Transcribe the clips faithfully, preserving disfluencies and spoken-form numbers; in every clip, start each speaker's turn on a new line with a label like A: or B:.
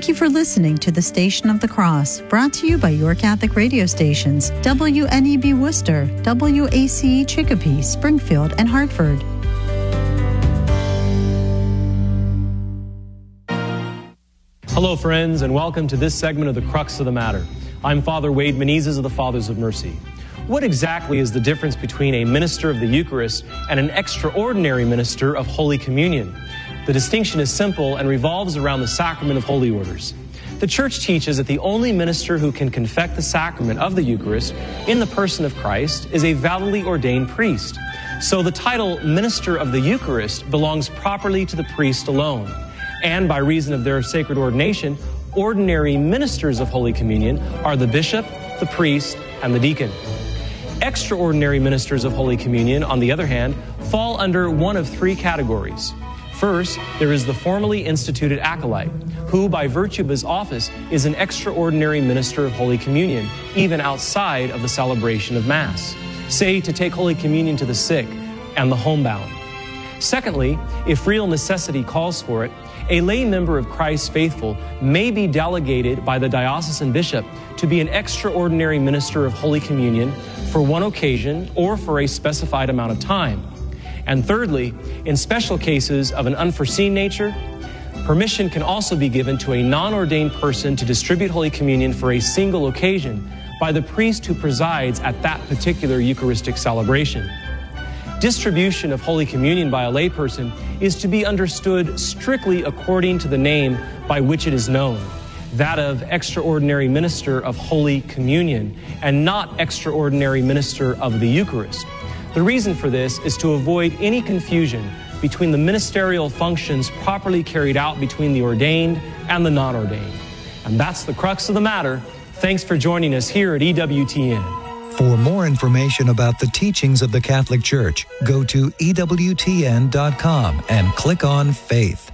A: Thank you for listening to the Station of the Cross, brought to you by your Catholic radio stations, W N E B Worcester, W A C E Chicopee, Springfield, and Hartford.
B: Hello, friends, and welcome to this segment of The Crux of the Matter. I'm Father Wade Menezes of the Fathers of Mercy. What exactly is the difference between a minister of the Eucharist and an extraordinary minister of Holy Communion? The distinction is simple and revolves around the sacrament of holy orders. The Church teaches that the only minister who can confect the sacrament of the Eucharist in the person of Christ is a validly ordained priest. So the title Minister of the Eucharist belongs properly to the priest alone. And by reason of their sacred ordination, ordinary ministers of Holy Communion are the bishop, the priest, and the deacon. Extraordinary ministers of Holy Communion, on the other hand, fall under one of three categories. First, there is the formally instituted acolyte, who, by virtue of his office, is an extraordinary minister of Holy Communion, even outside of the celebration of Mass. Say, to take Holy Communion to the sick and the homebound. Secondly, if real necessity calls for it, a lay member of Christ's faithful may be delegated by the diocesan bishop to be an extraordinary minister of Holy Communion for one occasion or for a specified amount of time. And thirdly, in special cases of an unforeseen nature, permission can also be given to a non-ordained person to distribute Holy Communion for a single occasion by the priest who presides at that particular Eucharistic celebration. Distribution of Holy Communion by a layperson is to be understood strictly according to the name by which it is known, that of extraordinary minister of Holy Communion, and not extraordinary minister of the Eucharist. The reason for this is to avoid any confusion between the ministerial functions properly carried out between the ordained and the non-ordained. And that's the crux of the matter. Thanks for joining us here at E W T N.
C: For more information about the teachings of the Catholic Church, go to E W T N dot com and click on Faith.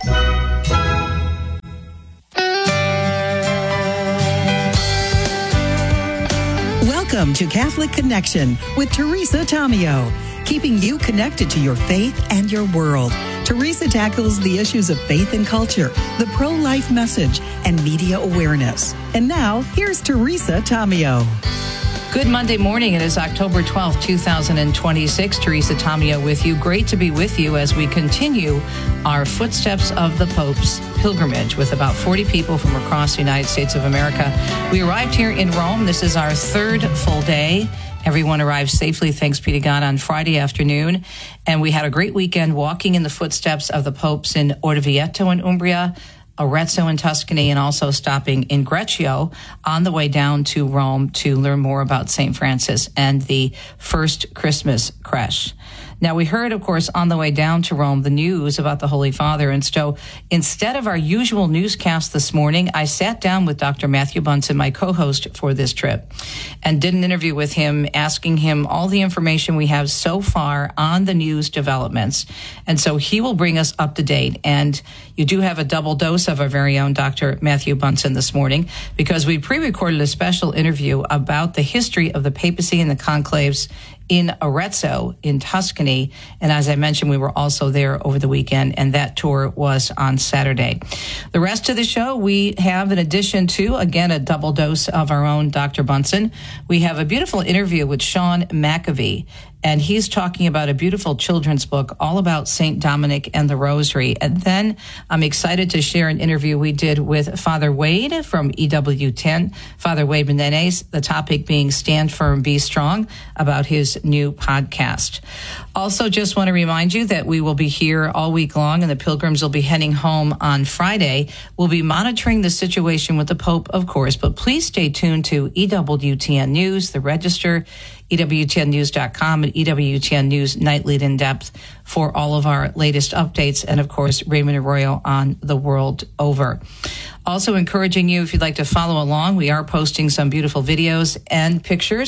D: Welcome to Catholic Connection with Teresa Tomeo, keeping you connected to your faith and your world. Teresa tackles the issues of faith and culture, the pro-life message, and media awareness. And now, here's Teresa Tomeo.
E: Good Monday morning. It is October twelfth, two thousand twenty-six. Teresa Tomeo with you. Great to be with you as we continue our Footsteps of the Pope's pilgrimage with about forty people from across the United States of America. We arrived here in Rome. This is our third full day. Everyone arrived safely, thanks be to God, on Friday afternoon. And we had a great weekend walking in the footsteps of the popes in Orvieto in Umbria, Arezzo in Tuscany, and also stopping in Greccio on the way down to Rome to learn more about Saint Francis and the first Christmas creche. Now, we heard, of course, on the way down to Rome, the news about the Holy Father. And so instead of our usual newscast this morning, I sat down with Doctor Matthew Bunson, my co-host for this trip, and did an interview with him, asking him all the information we have so far on the news developments. And so he will bring us up to date. And you do have a double dose of our very own Doctor Matthew Bunson this morning, because we pre-recorded a special interview about the history of the papacy and the conclaves in Arezzo in Tuscany. And as I mentioned, we were also there over the weekend, and that tour was on Saturday. The rest of the show, we have, in addition to, again, a double dose of our own Doctor Bunson, we have a beautiful interview with Sean McAvee. And he's talking about a beautiful children's book all about Saint Dominic and the Rosary. And then I'm excited to share an interview we did with Father Wade from E W ten, Father Wade Menezes, the topic being Stand Firm, Be Strong, about his new podcast. Also, just want to remind you that we will be here all week long, and the pilgrims will be heading home on Friday. We'll be monitoring the situation with the Pope, of course, but please stay tuned to E W T N News, the Register, E W T N news dot com, and E W T N News Nightly in Depth for all of our latest updates, and of course, Raymond Arroyo on the world over. Also encouraging you, if you'd like to follow along, we are posting some beautiful videos and pictures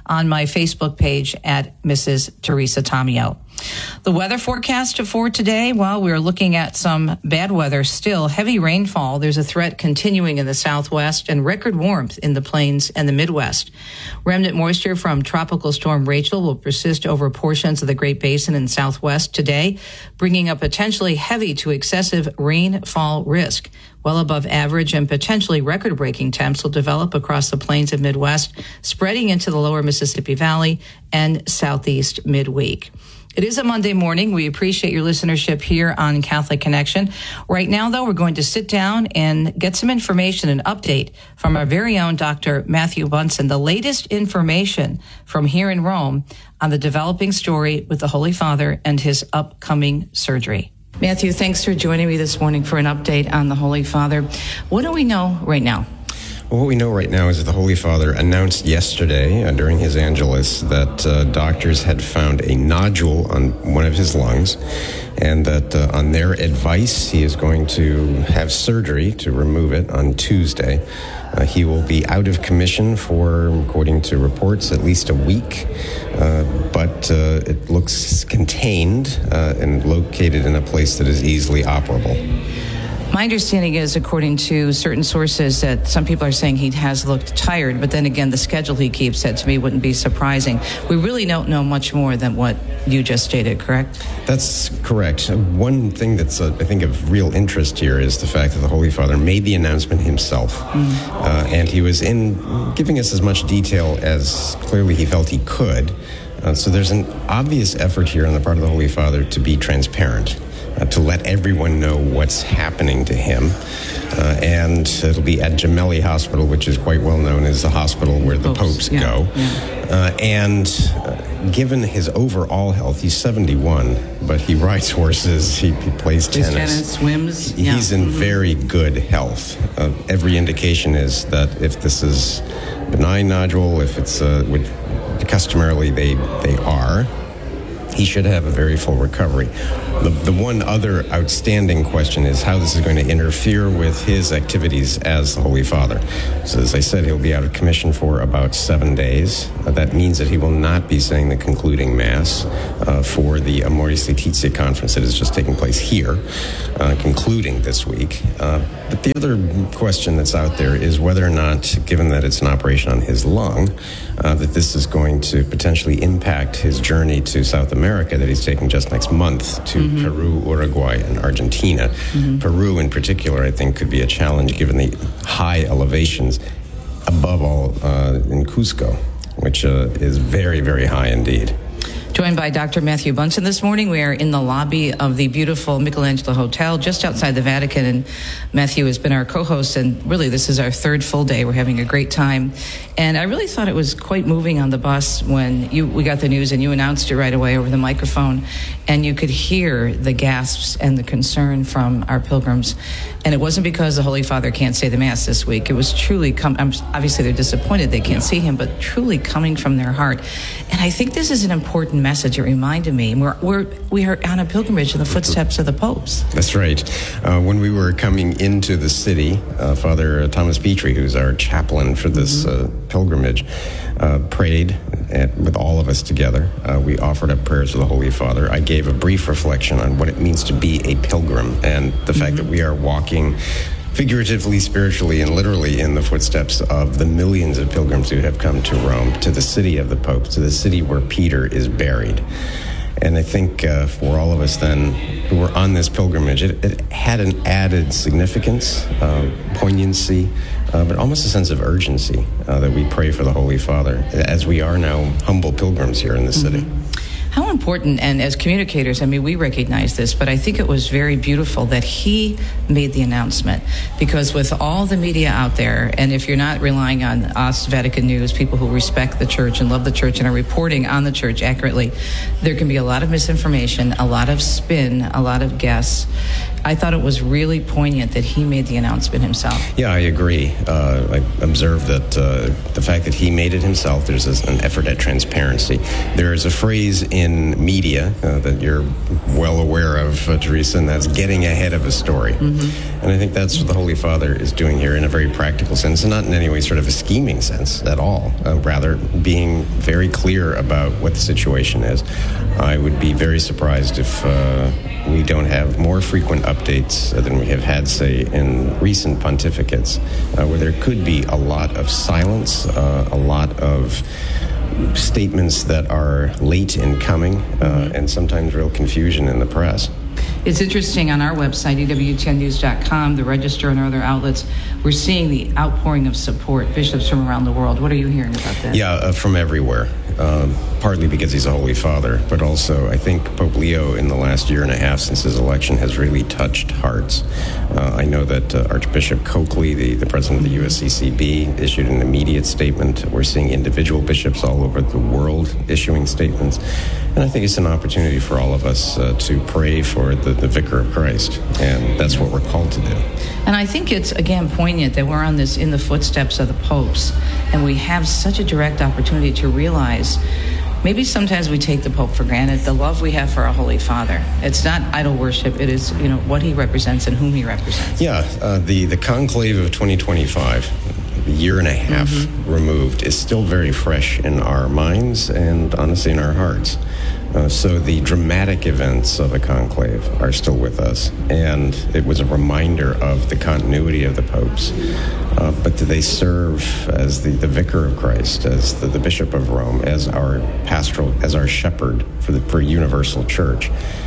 E: on my Facebook page at Missus Teresa Tomeo. The weather forecast for today, well, we're looking at some bad weather still. Heavy rainfall. There's a threat continuing in the southwest and record warmth in the plains and the Midwest. Remnant moisture from Tropical Storm Rachel will persist over portions of the Great Basin and southwest today, bringing a potentially heavy to excessive rainfall risk. Well above average and potentially record-breaking temps will develop across the plains of Midwest, spreading into the lower Mississippi Valley and southeast midweek. It is a Monday morning. We appreciate your listenership here on Catholic Connection. Right now, though, we're going to sit down and get some information, an update from our very own Doctor Matthew Bunson, the latest information from here in Rome on the developing story with the Holy Father and his upcoming surgery. Matthew, thanks for joining me this morning for an update on the Holy Father. What do we know right now?
F: Well, what we know right now is that the Holy Father announced yesterday uh, during his Angelus that uh, doctors had found a nodule on one of his lungs, and that uh, on their advice, he is going to have surgery to remove it on Tuesday. Uh, he will be out of commission for, according to reports, at least a week, uh, but uh, it looks contained uh, and located in a place that is easily operable.
E: My understanding is, according to certain sources, that some people are saying he has looked tired, but then again, the schedule he keeps, that to me wouldn't be surprising. We really don't know much more than what you just stated, correct?
F: That's correct. One thing that's, uh, I think, of real interest here is the fact that the Holy Father made the announcement himself, mm. uh, and he was in giving us as much detail as clearly he felt he could. Uh, so there's an obvious effort here on the part of the Holy Father to be transparent. Uh, to let everyone know what's happening to him. Uh, and it'll be at Gemelli Hospital, which is quite well known as the hospital where the popes, popes yeah, go. Yeah. Uh, and uh, given his overall health, he's seventy-one, but he rides horses, he, he plays tennis.
E: tennis, swims.
F: He's
E: yeah.
F: in
E: mm-hmm.
F: very good health. Uh, every indication is that if this is benign nodule, if it's, uh, which customarily they, they are, he should have a very full recovery. The, the one other outstanding question is how this is going to interfere with his activities as the Holy Father. So as I said, he'll be out of commission for about seven days. Uh, that means that he will not be saying the concluding Mass uh, for the Amoris Laetitia conference that is just taking place here, uh, concluding this week. Uh, but the other question that's out there is whether or not, given that it's an operation on his lung, uh, that this is going to potentially impact his journey to South America that he's taking just next month to mm-hmm. Peru, Uruguay, and Argentina. Mm-hmm. Peru in particular, I think, could be a challenge given the high elevations, above all uh, in Cusco, which uh, is very, very high indeed.
E: Joined by Doctor Matthew Bunson this morning. We are in the lobby of the beautiful Michelangelo Hotel just outside the Vatican, and Matthew has been our co-host, and really this is our third full day. We're having a great time, and I really thought it was quite moving on the bus when you we got the news and you announced it right away over the microphone, and you could hear the gasps and the concern from our pilgrims. And it wasn't because the Holy Father can't say the Mass this week. It was truly, com- obviously they're disappointed they can't yeah. see him, but truly coming from their heart. And I think this is an important message. It reminded me, we're, we're, we are on a pilgrimage in the footsteps of the popes.
F: That's right. Uh, when we were coming into the city, uh, Father Thomas Petrie, who's our chaplain for this mm-hmm. uh, pilgrimage, uh, prayed at, with all of us together. Uh, we offered up prayers to the Holy Father. I gave a brief reflection on what it means to be a pilgrim and the mm-hmm. fact that we are walking figuratively, spiritually, and literally in the footsteps of the millions of pilgrims who have come to Rome, to the city of the Pope, to the city where Peter is buried. And I think uh, for all of us then who were on this pilgrimage, it, it had an added significance, uh, poignancy, uh, but almost a sense of urgency uh, that we pray for the Holy Father, as we are now humble pilgrims here in the city.
E: Mm-hmm. How important, and as communicators, I mean, we recognize this, but I think it was very beautiful that he made the announcement, because with all the media out there, and if you're not relying on us, Vatican News, people who respect the church and love the church and are reporting on the church accurately, there can be a lot of misinformation, a lot of spin, a lot of guess. I thought it was really poignant that he made the announcement himself.
F: Yeah, I agree. Uh, I observed that uh, the fact that he made it himself, there's this, an effort at transparency. There is a phrase in media uh, that you're well aware of, uh, Teresa, and that's getting ahead of a story. Mm-hmm. And I think that's what the Holy Father is doing here in a very practical sense, and not in any way sort of a scheming sense at all, uh, rather being very clear about what the situation is. I would be very surprised if uh, we don't have more frequent updates than we have had, say, in recent pontificates, uh, where there could be a lot of silence, uh, a lot of statements that are late in coming, uh, and sometimes real confusion in the press.
E: It's interesting, on our website, E W T N news dot com, the Register and other outlets, we're seeing the outpouring of support, bishops from around the world. What are you hearing about that?
F: Yeah, uh, from everywhere. Um, partly because he's a Holy Father, but also I think Pope Leo in the last year and a half since his election has really touched hearts. Uh, I know that uh, Archbishop Coakley, the, the president of the U S C C B, issued an immediate statement. We're seeing individual bishops all over the world issuing statements. And I think it's an opportunity for all of us uh, to pray for the, the Vicar of Christ, and that's what we're called to do.
E: And I think it's, again, poignant that we're on this in the footsteps of the popes, and we have such a direct opportunity to realize maybe sometimes we take the Pope for granted, the love we have for our Holy Father. It's not idol worship. It is, you know, what he represents and whom he represents.
F: Yeah, uh, the, the conclave of twenty twenty-five, a year and a half mm-hmm. removed, is still very fresh in our minds and honestly in our hearts. Uh, so the dramatic events of the conclave are still with us, and it was a reminder of the continuity of the popes. Uh, but do they serve as the, the Vicar of Christ, as the, the Bishop of Rome, as our pastoral, as our shepherd for the for universal church?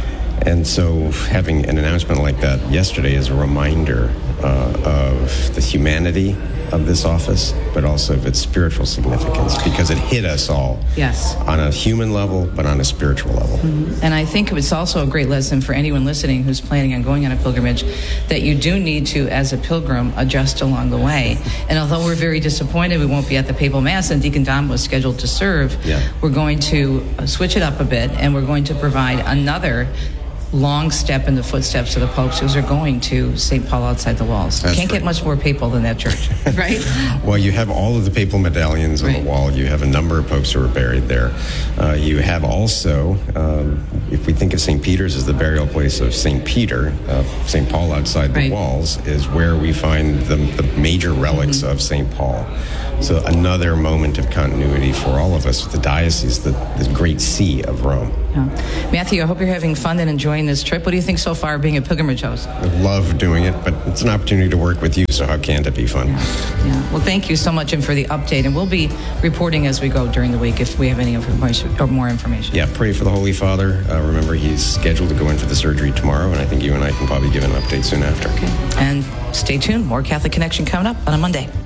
F: And so having an announcement like that yesterday is a reminder uh, of the humanity of this office, but also of its spiritual significance, because it hit us all.
E: Yes.
F: On a human level, but on a spiritual level.
E: Mm-hmm. And I think it's also a great lesson for anyone listening who's planning on going on a pilgrimage, that you do need to, as a pilgrim, adjust along the way. And although we're very disappointed we won't be at the Papal Mass and Deacon Don was scheduled to serve, yeah. we're going to switch it up a bit, and we're going to provide another long step in the footsteps of the popes who are going to Saint Paul outside the walls.
F: That's
E: Can't
F: right.
E: get much more papal than that church, right?
F: Well, you have all of the papal medallions on
E: right.
F: the wall. You have a number of popes who are buried there. Uh, you have also, um, if we think of Saint Peter's as the burial place of Saint Peter, uh, Saint Paul outside the
E: right.
F: walls is where we find the, the major relics mm-hmm. of Saint Paul. So another moment of continuity for all of us, the diocese, the, the great see of Rome.
E: Yeah. Matthew, I hope you're having fun and enjoying this trip. What do you think so far being a pilgrimage host?
F: I love doing it, but it's an opportunity to work with you, so how can't it be fun?
E: Yeah. yeah. Well, thank you so much and for the update, and we'll be reporting as we go during the week if we have any information or more information.
F: Yeah, pray for the Holy Father. Uh, remember, he's scheduled to go in for the surgery tomorrow, and I think you and I can probably give an update soon after.
E: Okay. And stay tuned. More Catholic Connection coming up on a Monday.